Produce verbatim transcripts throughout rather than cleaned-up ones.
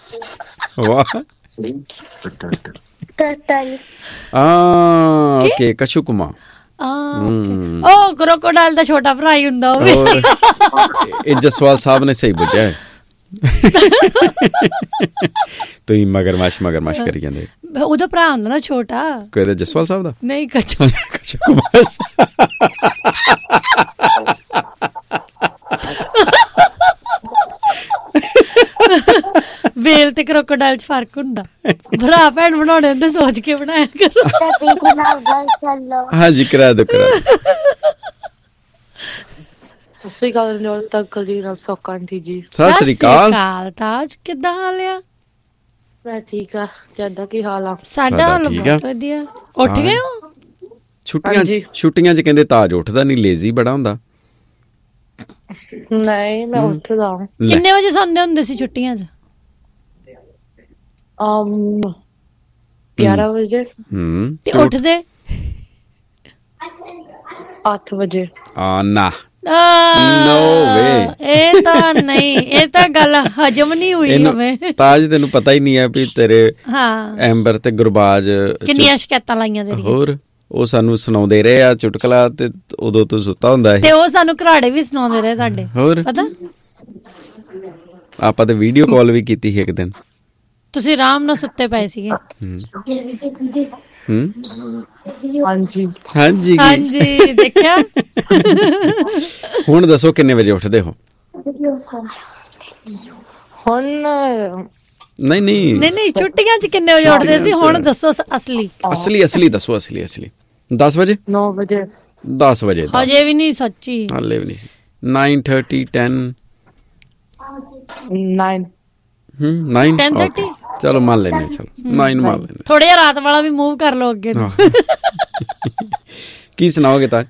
ਵਾਹ ਓਕੇ ਕਸ਼ੂ ਕੁਮਾਰ ਉਹ ਕ੍ਰੋਕੋਡਾਈਲ ਦਾ ਛੋਟਾ ਭਰਾ ਹੀ ਹੁੰਦਾ ਉਹ। ਇਹ ਜਸਵਾਲ ਸਾਹਿਬ ਨੇ ਸਹੀ ਬੁੱਝਿਆ ਹੈ। ਤੁਸੀਂ ਮਗਰਮੱਛ ਮਗਰਮੱਛ ਕਰੀ ਜਾਂਦੇ। ਉਹਦਾ ਭਰਾ ਹੁੰਦਾ ਨਾ ਛੋਟਾ। ਕਿਹਦਾ ਜਸਵਾਲ ਸਾਹਿਬ ਦਾ? ਨਹੀਂ ਕਸ਼ੂ ਕਸ਼ੂ ਕੁਮਾਰ। ਵੇਲ ਤੇ ਕ੍ਰੋਕੋਡਾਈਲ ਚ ਫਰਕ ਹੁੰਦਾ। ਭਰਾ ਭੈਣ ਬਣਾਉਣੇ ਹੁੰਦੇ ਸੋਚ ਕੇ ਬਣਾਇਆ ਕਰੋ। ਹਾਂਜੀ ਕਰਾ ਦੋ ਕਰਾ ਦੋ। ਸਤਿ ਸ੍ਰੀ ਅਕਾਲ ਅੰਕਲ ਜੀ ਨਾਲ ਸੌਕਾ ਆਂਟੀ ਜੀ। ਸਤਿ ਸ੍ਰੀ ਅਕਾਲ ਤਾਜ, ਕਿੱਦਾਂ ਹਾਲ ਆ? ਮੈਂ ਠੀਕ ਆ, ਤੁਹਾਡਾ ਕੀ ਹਾਲ ਆ? ਸਾਡਾ ਹਾਲ ਬਹੁਤ ਵਧੀਆ। ਉੱਠ ਗਏ ਹੋ? ਛੁੱਟੀਆਂ ਛੁੱਟੀਆਂ ਚ ਕਹਿੰਦੇ ਤਾਜ ਉੱਠਦਾ ਨੀ, ਲੇਜ਼ੀ ਬੜਾ ਹੁੰਦਾ। ਨਹੀਂ ਮੈਂ ਉੱਠਦਾ। ਕਿੰਨੇ ਵਜੇ ਸੌਂਦੇ ਹੁੰਦੇ ਸੀ ਛੁੱਟੀਆਂ ਚ? ਅਮ ਗਿਆਰਾਂ ਵਜੇ। ਹਮ ਤੇ ਉੱਠਦੇ? ਅੱਠ ਵਜੇ। ਆ ਨਾ ਨੋ ਵੇ, ਇਹ ਤਾਂ ਨਹੀਂ, ਇਹ ਤਾਂ ਗੱਲ ਹਜਮ ਨਹੀਂ ਹੋਈ ਹਮੇ। ਤਾਜ ਤੈਨੂੰ ਪਤਾ ਹੀ ਨਹੀਂ ਹੈ ਵੀ ਤੇਰੇ ਹਾਂ ਐਂਬਰ ਤੇ ਗੁਰਬਾਜ ਕਿੰਨੀਆਂ ਸ਼ਿਕਾਇਤਾਂ ਲਾਈਆਂ ਤੇਰੀਆਂ। ਹੋਰ ਉਹ ਸਾਨੂੰ ਸੁਣਾਉਂਦੇ ਰਹੇ ਆ ਚੁਟਕਲਾ, ਤੇ ਉਦੋਂ ਤੋਂ ਸੁੱਤਾ ਹੁੰਦਾ ਹੈ। ਤੇ ਉਹ ਸਾਨੂੰ ਘਰਾੜੇ ਵੀ ਸੁਣਾਉਂਦੇ ਰਹੇ ਤੁਹਾਡੇ। ਹੋਰ ਪਤਾ, ਆਪਾਂ ਤੇ ਵੀਡੀਓ ਕਾਲ ਵੀ ਕੀਤੀ ਸੀ ਇੱਕ ਦਿਨ। ਤੁਸੀਂ ਆਰਾਮ ਨਾਲ ਸੁੱਤੇ ਪਏ ਸੀਗੇ। ਹਾਂਜੀ ਹਾਂਜੀ ਹਾਂਜੀ ਦੇਖਿਆ। ਹੁਣ ਦੱਸੋ ਕਿੰਨੇ ਵਜੇ ਉੱਠਦੇ ਹੋ? ਹੁਣ ਨਹੀਂ ਨਹੀਂ ਨਹੀਂ ਨਹੀਂ ਛੁੱਟੀਆਂ ਚ ਕਿੰਨੇ ਵਜੇ ਉੱਠਦੇ ਸੀ? ਹੁਣ ਦੱਸੋ ਅਸਲੀ ਅਸਲੀ ਅਸਲੀ ਦੱਸੋ ਅਸਲੀ ਅਸਲੀ। ਦਸ ਵਜੇ? ਨੌ ਵਜੇ। ਦਸ ਵਜੇ ਹਜੇ ਵੀ ਨਹੀਂ ਸੱਚੀ? ਹਾਲੇ ਵੀ ਨਹੀਂ ਸੀ। ਨਾਈਨ ਥਰਟੀ ਟੈਨ ਨਾਈਨ ਹਮ ਨਾਈਨ ਟੈਨ ਥਰਟੀ ਚਲੋ ਮੰਨ ਲੈਂਦੇ। ਚਲੋ ਨਾਈਨ ਮੰਨ ਲੈਂਦੇ। ਥੋੜਾ ਜਿਹਾ ਰਾਤ ਵਾਲਾ ਵੀ ਮੂਵ ਕਰ ਲਓ ਅੱਗੇ ਨੂੰ। ਕੀ ਸੁਣਾਓਗੇ ਤਾਂ?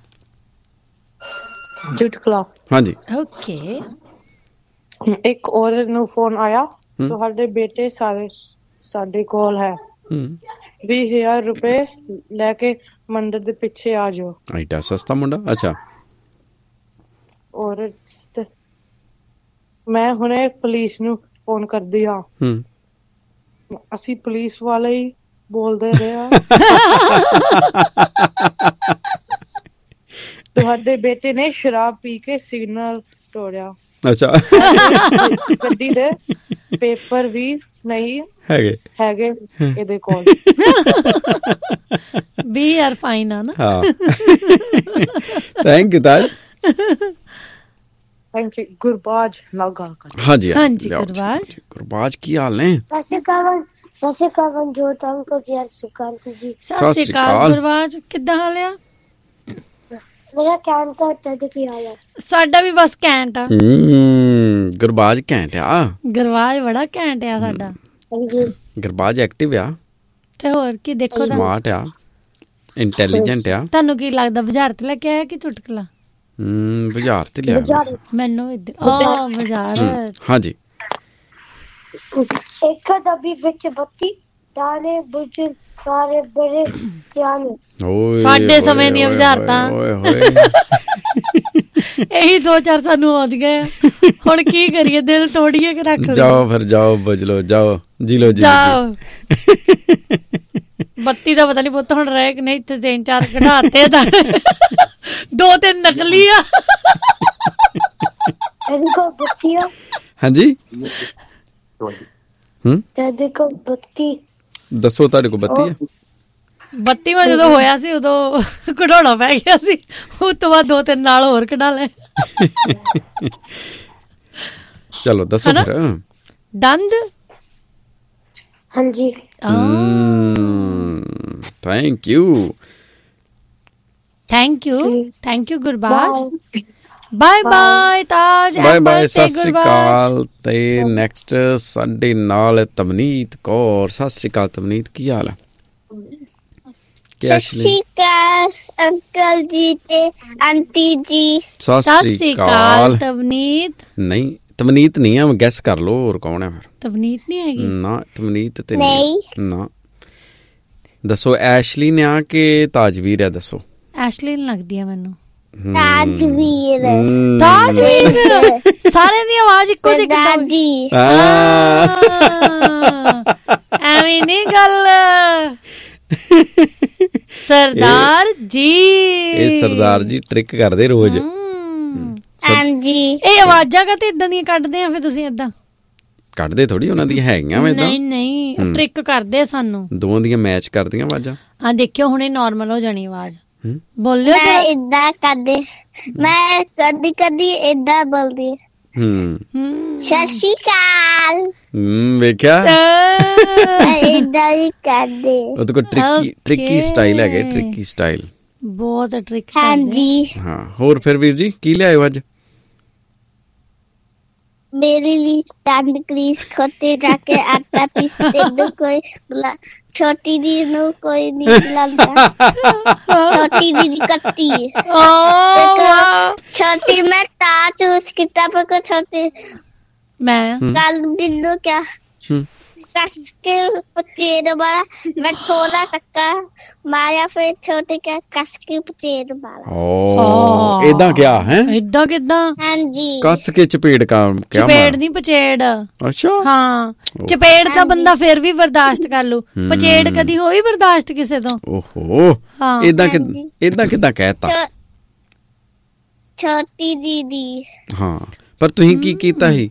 ਚੁਟਕਲਾ। ਹਾਂਜੀ ਓਕੇ। ਇੱਕ ਔਰਤ ਨੂੰ ਫੋਨ ਆਇਆ, ਤੁਹਾਡੇ ਬੇਟੇ ਸਾਰੇ ਸਾਡੇ ਕੋਲ ਹੈ, ਵੀਹ ਹਜ਼ਾਰ ਰੁਪਏ ਲੈ ਕੇ ਮੰਦਿਰ ਦੇ ਪਿੱਛੇ ਆ ਜਾਓ। ਐਡਾ ਸਸਤਾ ਮੁੰਡਾ। ਅੱਛਾ। ਔਰਤ, ਮੈਂ ਹੁਣੇ ਪੁਲਿਸ ਨੂੰ ਫੋਨ ਕਰਦੀ ਹਾਂ। ਅਸੀਂ ਪੁਲਿਸ ਵਾਲੇ ਹੀ ਬੋਲਦੇ ਰਹੇ ਆ। ਤੁਹਾਡੇ ਬੇਟੇ ਨੇ ਸ਼ਰਾਬ ਪੀ ਕੇ ਸਿਗਨਲ ਤੋੜਿਆ। ਅੱਛਾ। ਗੱਡੀ ਦੇ ਪੇਪਰ ਵੀ ਨਹੀਂ ਹੈਗੇ ਹੈਗੇ ਇਹਦੇ ਕੋਲ। ਵੀ ਆਰ ਫਾਈਨ ਆ ਨਾ। ਹਾਂ thank you Taj. Thank you. Gurbaj ਨਾਲ ਗੱਲ ਕਰ। ਹਾਂਜੀ ਹਾਂਜੀ ਗੁਰਬਾਜ। ਗੁਰਬਾਜ ਕੀ ਹਾਲ ਨੇ? ਸਤਿ ਸ਼੍ਰੀ ਅਕਾਲ। ਸਤਿ ਸ਼੍ਰੀ ਅਕਾਲ ਜੋਤ ਅੰਕਲ ਜੀ, ਸੁਕਾਂਤ ਜੀ। ਸਤਿ ਸ਼੍ਰੀ ਅਕਾਲ ਗੁਰਬਾਜ, ਕਿੱਦਾਂ ਹਾਲ ਆ? ਮੇਰਾ ਕੈਂਟ ਆ, ਤੁਹਾਡਾ ਕੀ ਹਾਲ ਆ? ਸਾਡਾ ਵੀ ਬਸ ਕੈਂਟ ਆ। ਗੁਰਬਾਜ ਘੈਂਟ ਆ। ਗੁਰਬਾਜ ਬੜਾ ਘੈਂਟ ਆ ਸਾਡਾ। ਗੁਰਬਾਜ ਐਕਟਿਵ ਆ ਤੇ ਹੋਰ ਕੀ। ਦੇਖੋ ਸਮਾਰਟ ਆ, ਇੰਟੈਲੀਜੈਂਟ ਆ। ਤੁਹਾਨੂੰ ਕੀ ਲੱਗਦਾ ਬਾਜ਼ਾਰ ਤੇ ਲੈ ਕੇ ਆਇਆ ਕਿ ਚੁਟਕਲਾ? ਹਮ ਬਾਜ਼ਾਰ ਤੇ ਲਿਆ ਮੈਨੂੰ ਇੱਧਰ। ਆ ਬਾਜ਼ਾਰ। ਹਾਂਜੀ। ਇੱਕ ਡੱਬੀ ਵਿੱਚ ਬੱਤੀ ਦਾਣੇ ਬੁੱਝ ਸਾਰੇ ਬੜੇ ਸਿਆਣੇ। ਸਾਡੇ ਸਮੇਂ ਦੀਆਂ ਬੁਝਾਰਤਾਂ ਇਹੀ ਦੋ ਚਾਰ ਸਾਨੂੰ ਆਉਂਦ ਗਏ। ਹੁਣ ਕੀ ਕਰੀਏ, ਦਿਲ ਤੋੜੀਏ ਕਿ ਰੱਖ? ਜਾਓ ਫਿਰ ਜਾਓ, ਬੁੱਝ ਲੋ, ਜਾਓ ਜੀ ਲੋ ਜੀ। ਬੱਤੀ ਦਾ ਪਤਾ ਨੀ ਪੁੱਤ ਹੁਣ ਰਹਿ ਕਿ ਨਹੀਂ। ਇੱਥੇ ਤਿੰਨ ਚਾਰ ਕਢਾਤੇ ਦੋ ਤਿੰਨ ਨਕਲੀ ਆ। ਹਾਂਜੀ ਹਮ ਬੱਤੀ ਦੱਸੋ, ਤੁਹਾਡੇ ਕੋਲ ਬੱਤੀ ਹੈ? ਬੱਤੀ ਮੈਂ ਜਦੋਂ ਹੋਇਆ ਸੀ ਉਦੋਂ ਕਢਾਉਣਾ ਪੈ ਗਿਆ ਸੀ। ਉਸ ਤੋਂ ਬਾਅਦ ਦੋ ਤਿੰਨ ਨਾਲ ਹੋਰ ਕਢਾ ਲਏ। ਚਲੋ ਦੱਸੋ ਫਿਰ। ਦੰਦ। ਹਾਂਜੀ। Thank you thank you thank you Gurbaj. Bye bye Taj. Bye bye. Sat Sri ਅਕਾਲ। ਤੇ ਨੈਕਸਟ ਸਾਡੇ ਨਾਲ ਤਵਨੀਤ ਕੌਰ। ਸਤਿ ਸ੍ਰੀ ਅਕਾਲ ਤਵਨੀਤ, ਕੀ ਹਾਲ ਹੈ? ਸਤਿ ਸ਼੍ਰੀ ਅਕਾਲ ਅੰਕਲ ਜੀ ਤੇ ਆਂਟੀ ਜੀ। ਸਤਿ ਸ਼੍ਰੀ ਅਕਾਲ ਤਵਨੀਤ। ਨਹੀਂ ਤਵਨੀਤ ਨਹੀਂ ਆ, ਗੈਸ ਕਰ ਲੋ ਹੋਰ ਕੌਣ ਹੈ ਫਿਰ। ਤਵਨੀਤ ਨਹੀਂ ਹੈਗੀ ਨਾ, ਤਵਨੀਤ ਤੇ ਨਹੀਂ ਨਾ। ਦੱਸੋ ਐਸ਼ਲੀ ਆ ਕਿ ਤਾਜਵੀਰ ਹੈ? ਦੱਸੋ। ਐਸ਼ਲੀ ਲੱਗਦੀ ਆ ਮੈਨੂੰ। ਤਾਜਵੀਰ। ਤਾਜਵੀਰ। ਸਾਰਿਆਂ ਦੀ ਆਵਾਜ਼ ਇੱਕੋ ਜਿਹੀ। ਇੰਨੀ ਨੀ ਗੱਲ ਸਰਦਾਰ ਜੀ। ਇਹ ਸਰਦਾਰ ਜੀ ਟ੍ਰਿਕ ਕਰਦੇ ਰੋਜ਼। ਹਾਂਜੀ। ਇਹ ਆਵਾਜ਼ਾਂ ਕਾਤੇ ਇਦਾਂ ਦੀਆਂ ਕੱਢਦੇ ਆ ਫਿਰ ਤੁਸੀਂ? ਏਦਾਂ ਕੱਢਦੇ ਥੋੜੀ, ਉਹਨਾਂ ਦੀਆਂ ਹੈਗੀਆਂ ਵਾ ਏਦਾਂ। ਨਹੀਂ ਨਹੀਂ, ਟ੍ਰਿਕ ਕਰਦੇ ਆ ਸਾਨੂੰ। ਦੋਵਾਂ ਦੀਆਂ ਮੈਚ ਕਰਦੀਆਂ ਆਵਾਜ਼ਾਂ। ਹਾਂ ਦੇਖਿਓ ਹੁਣੇ ਨਾਰਮਲ ਹੋ ਜਾਣੀ ਆਵਾਜ਼। ਬੋਲਿਓ ਮੈਂ ਏਦਾਂ ਕਰਦੇ, ਮੈਂ ਕਦੀ ਕਦੀ ਏਦਾਂ ਬੋਲਦੀ। ਹੂੰ ਸਤਿ ਸ਼੍ਰੀ ਅਕਾਲ। ਹੂੰ ਵੇਖਿਆ, ਏਦਾਂ ਹੀ ਕਰਦੇ। ਉਹਦੇ ਕੋਲ ਟ੍ਰਿਕੀ ਟ੍ਰਿਕੀ ਸਟਾਈਲ ਹੈਗੇ, ਟ੍ਰਿਕੀ ਸਟਾਈਲ। ਬਹੁਤ ਟ੍ਰਿਕ। ਹਾਂਜੀ। ਹਾਂ ਹੋਰ ਫਿਰ ਵੀਰ ਜੀ ਕੀ ਲਿਆਇਓ ਅੱਜ? मेरे लिए स्टैंड क्रीज खोते जाके आटा पीसते दो कोई बुला, छोटी दी नु कोई नहीं बुलाता। छोटी दीदी कट्टी छोटी मैं ताज उस किताब को छोटी मैं काल दिनो क्या कस के पचेड़ मारा, मैं थोड़ा टक्का मारा, फिर छोटे क्या कस के पचेड़ मारा। ओ इदा क्या है? इदा किदा? हाँ जी। कस के चपेड़ का क्या? चपेड़ नहीं पचेड़। अच्छा हाँ, चपेड़ का बंदा फिर भी बर्दाश्त कर लू, पचेड़ कदी होई बर्दाश्त किसे तो? ओहो इदा कि इदा किदा कहता? छोटी दीदी। हाँ पर तुही की कीता ही?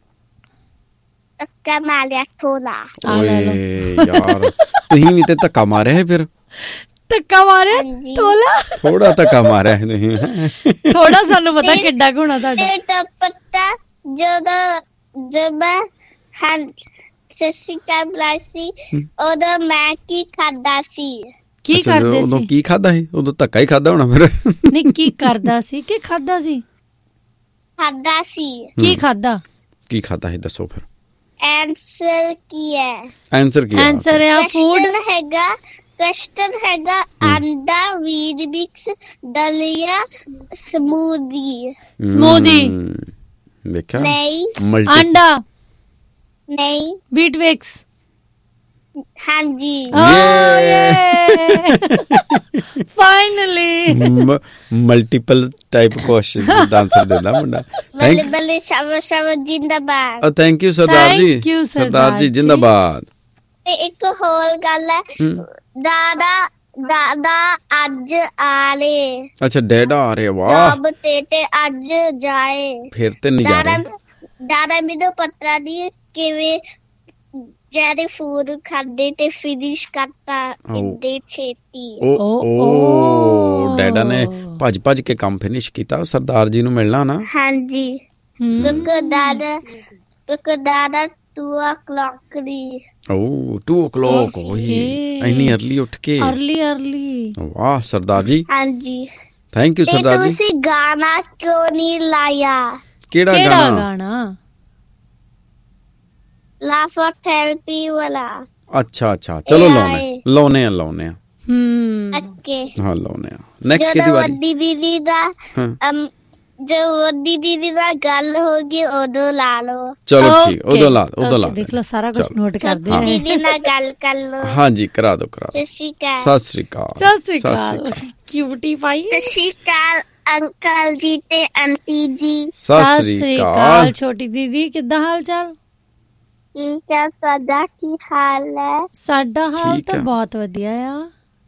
ਧੱਕਾ ਮਾਰਿਆ ਥੋੜਾ। ਓਏ ਯਾਰ ਤੁਸੀਂ ਵੀ ਤੇ ਧੱਕਾ ਮਾਰਿਆ ਹੈ। ਫਿਰ ਧੱਕਾ ਮਾਰਿਆ ਥੋੜਾ? ਥੋੜਾ ਧੱਕਾ ਮਾਰਿਆ ਹੈ ਤੁਸੀਂ। ਥੋੜਾ ਸਾਨੂੰ ਪਤਾ ਕਿੱਡਾ ਗੁਣਾ ਤੁਹਾਡਾ। ਤੇ ਪਤਾ ਜਦੋਂ ਜਦ ਮੈਂ ਹਾਂ ਸਸੀ ਕਾ ਬਲਾਸੀ ਉਦੋਂ ਮੈਂ ਕੀ ਖਾਦਾ ਸੀ? ਕੀ ਕਰਦੇ ਸੀ? ਉਦੋਂ ਕੀ ਖਾਦਾ ਸੀ? ਉਦੋਂ ਧੱਕਾ ਹੀ ਖਾਦਾ ਹੋਣਾ ਫਿਰ। ਨਹੀਂ ਕੀ ਕਰਦਾ ਸੀ ਕਿ ਖਾਦਾ ਸੀ? ਖਾਦਾ ਸੀ। ਕੀ ਖਾਦਾ? ਕੀ ਖਾਦਾ ਹੈ ਦੱਸੋ ਫਿਰ। ਆਨਸਰ ਕੀ ਹੈ? ਆਨਸਰ ਕੀ ਹੈ? ਆਨਸਰ ਹੈ ਫੂਡ ਹੈਗਾ, ਕਸਟਰਡ ਹੈਗਾ, ਅੰਡਾ, ਵੀਟ ਮਿਕਸ, ਦਲੀਆ, ਸਮੂਦੀ। ਸਮੂਦੀ ਦੇਖਿਆ? ਨਹੀਂ। ਅੰਡਾ ਨਹੀਂ। Wheat mix. ਹਾਂਜੀ। ਫਾਈਨਲੀ ਮਲਟੀਪਲ ਟਾਈਪ ਕੁਐਸਚਨ ਦਾ ਆਨਸਰ ਦਿੰਦਾ ਮੁੰਡਾ। ਬੱਲੇ ਬੱਲੇ ਸ਼ਾਬਾਸ਼ ਸ਼ਾਬਾਸ਼ ਜਿੰਦਾਬਾਦ। Thank you Sardar ji. ਸਰਦਾਰ ਜੀ ਜਿੰਦਾਬਾਦ। ਤੇ ਇੱਕ ਹੋਰ ਗੱਲ ਹੈ, ਦਾਦਾ ਦਾਦਾ ਅੱਜ ਆਲੇ। ਅੱਛਾ ਡੈਡਾ ਆ ਰਹੇ। ਵਾਹ। ਜਬ ਤੇ ਤੇ ਅੱਜ ਜਾਏ। ਫਿਰ ਤੇ ਨਹੀਂ ਜਾ ਰਹੇ। ਦਾਦਾ ਮੈਨੂੰ ਪਤਾ ਨਹੀਂ ਕਿਵੇਂ ਜਿਹੜੇ ਫੂਡ ਖਾਦੇ ਤੇ ਫਿਨਿਸ਼ ਕਰਤਾ ਇੰਨੇ ਛੇਤੀ। ਓ ਡੈਡਾ ਨੇ ਭੱਜ ਭੱਜ ਕੇ ਕੰਮ ਫਿਨਿਸ਼ ਕੀਤਾ। ਸਰਦਾਰ ਜੀ ਨੂੰ ਮਿਲਣਾ ਨਾ। ਹਾਂਜੀ। ਕਿਉਂਕਿ ਦਾਦਾ ਕਿਉਂਕਿ ਦਾਦਾ to O clock the. O to O clock ਉਹੀ ਇੰਨੀ ਅਰਲੀ ਉੱਠ ਕੇ। Early early. ਵਾਹ ਸਰਦਾਰ ਜੀ। ਹਾਂਜੀ ਥੈਂਕ ਯੂ ਸਰਦਾਰ ਜੀ। ਤੁਸੀਂ ਗਾਣਾ ਕਿਉਂ ਨਹੀਂ ਲਾਇਆ? ਕਿਹੜਾ ਕਿਹੜਾ ਗਾਣਾ? ਲਾਫਾ ਥੈਰੇਪੀ ਵਾਲਾ। ਅੱਛਾ ਅੱਛਾ ਚਲੋ ਲਾਉਣੇ ਲਾਉਣੇ ਆ ਲਾਉਣੇ ਆ। ਹਮ ਓਕੇ ਹਾਂ ਲਾਉਣੇ ਆ। ਨੈਕਸਟ ਕਿਹਦੀ ਵਾਰੀ? ਵੱਡੀ ਦੀਦੀ ਦਾ ਜੋ ਵੱਡੀ ਦੀਦੀ ਨਾਲ ਗੱਲ ਹੋ ਗਈ ਉਦੋਂ ਲਾ ਲਓ। ਚਲੋ ਠੀਕ ਉਦੋਂ ਲਾ ਉਦੋਂ ਲਾ। ਦੇਖ ਲਓ ਸਾਰਾ ਕੁਝ ਨੋਟ ਕਰਦੇ ਆ। ਦੀਦੀ ਨਾਲ ਗੱਲ ਕਰ ਲਓ। ਹਾਂਜੀ ਕਰਾ ਦੋ ਕਰਾ ਦੋ। ਸਤਿ ਸ਼੍ਰੀ ਅਕਾਲ। ਸਤਿ ਸ਼੍ਰੀ ਅਕਾਲ। ਸਤਿ ਸ਼੍ਰੀ ਅਕਾਲ। ਕਿਊਟੀ ਪਾਈ। ਸਤਿ ਸ਼੍ਰੀ ਅਕਾਲ ਅੰਕਲ ਜੀ ਤੇ ਆਂਟੀ ਜੀ। ਸਤਿ ਸ਼੍ਰੀ ਅਕਾਲ ਛੋਟੀ ਦੀਦੀ ਕਿੱਦਾਂ ਹਾਲ ਚਾਲ? ਠੀਕ ਹੈ। ਤੁਹਾਡਾ ਕੀ ਹਾਲ ਹੈ? ਸਾਡਾ ਹਾਲ ਤਾਂ ਬਹੁਤ ਵਧੀਆ ਆ।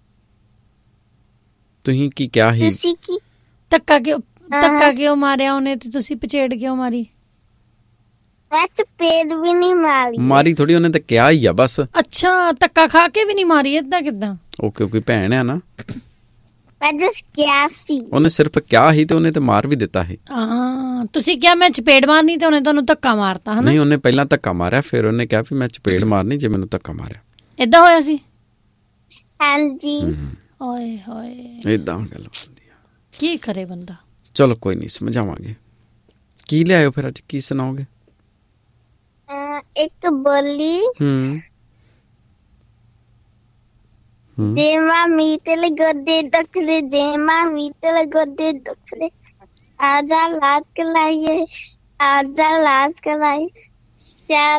ਤੁਸੀਂ ਕੀ ਕਿਹਾ ਸੀ? ਤੁਸੀਂ ਕੀ ਧੱਕਾ ਕਿਉਂ ਧੱਕਾ ਕਿਉਂ ਮਾਰਿਆ ਉਹਨੇ ਤੇ ਤੁਸੀਂ ਪਚੇੜ ਕਿਉਂ ਮਾਰੀ? ਮੈਂ ਚਪੇੜ ਵੀ ਨਹੀਂ ਮਾਰੀ। ਮਾਰੀ ਥੋੜੀ ਉਹਨੇ ਤਾਂ ਕਿਹਾ ਹੀ ਆ ਬਸ। ਅੱਛਾ ਧੱਕਾ ਖਾ ਕੇ ਵੀ ਨਹੀਂ ਮਾਰੀ? ਏਦਾਂ ਕਿੱਦਾਂ? ਉਹ ਕਿਉਂਕਿ ਭੈਣ ਆ ਨਾ। ਮੈਂ ਜਸਟ ਕਿਹਾ ਸੀ। ਉਹਨੇ ਸਿਰਫ ਕਿਹਾ ਹੀ ਤੇ ਉਹਨੇ ਤੇ ਮਾਰ ਵੀ ਦਿੱਤਾ ਸੀ। ਹਾਂ ਤੁਸੀਂ ਕਿਹਾ ਮੈਂ ਚਪੇੜ ਮਾਰਨੀ ਤੇ ਉਹਨੇ ਤੁਹਾਨੂੰ ਧੱਕਾ ਮਾਰਤਾ ਹਨਾ? ਨਹੀਂ ਉਹਨੇ ਪਹਿਲਾਂ ਧੱਕਾ ਮਾਰਿਆ ਫਿਰ ਉਹਨੇ ਕਿਹਾ ਵੀ ਮੈਂ ਚਪੇੜ ਮਾਰਨੀ ਜੇ ਮੈਨੂੰ ਧੱਕਾ ਮਾਰਿਆ। ਏਦਾਂ ਹੋਇਆ ਸੀ? ਹਾਂਜੀ। ਓਏ ਹੋਏ ਏਦਾਂ ਗੱਲ ਹੁੰਦੀ ਆ। ਕੀ ਕਰੇ ਬੰਦਾ। ਚਲੋ ਕੋਈ ਨਹੀਂ ਸਮਝਾਵਾਂਗੇ। ਕੀ ਲਿਆਇਓ ਫਿਰ ਅੱਜ ਕੀ ਸੁਣਾਓਗੇ? ਇੱਕ ਬੋਲੀ। ਹੂੰ ਜੇਮਾ ਮੀਟਲ ਗੋਡੇ ਦੁਖਲੇ ਜੇਮਾ ਮੀਟਲ ਗੋਡੇ ਦੁਖਲੇ ਆਜਾ ਲਾਜ ਕਲਾਈਏ ਆਜਾ ਲਾਜ ਕਲਾਈ।